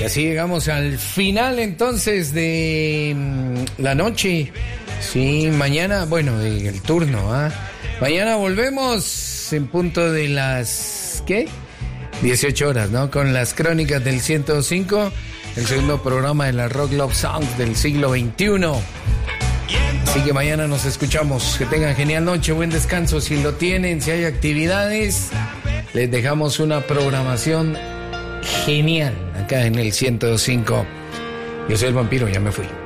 Y así llegamos al final entonces de la noche. Sí, mañana, bueno, el turno, ¿ah? Mañana volvemos en punto de las, ¿qué? 18 horas, ¿no? Con las crónicas del 105, el segundo programa de la Rock Love Songs del siglo XXI. Así que mañana nos escuchamos. Que tengan genial noche, buen descanso. Si lo tienen, si hay actividades, les dejamos una programación genial acá en el 105. Yo soy el vampiro, ya me fui.